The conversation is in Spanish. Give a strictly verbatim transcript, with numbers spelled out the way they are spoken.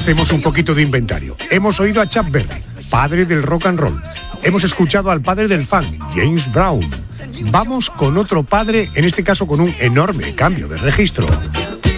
hacemos un poquito de inventario. Hemos oído a Chuck Berry, padre del rock and roll. Hemos escuchado al padre del funk, James Brown. Vamos con otro padre, en este caso con un enorme cambio de registro.